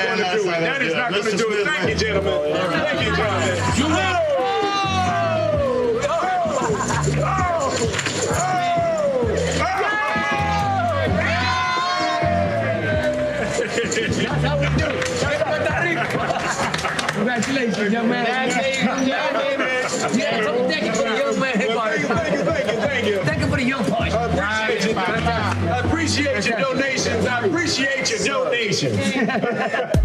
going to do it. That is not going to do it. Thank you, gentlemen. Thank you, gentlemen. That's how we do it. Congratulations, young man. Yeah, so thank you for the young man. Thank you. Thank you for the young boys. I appreciate your donations. I appreciate your donations.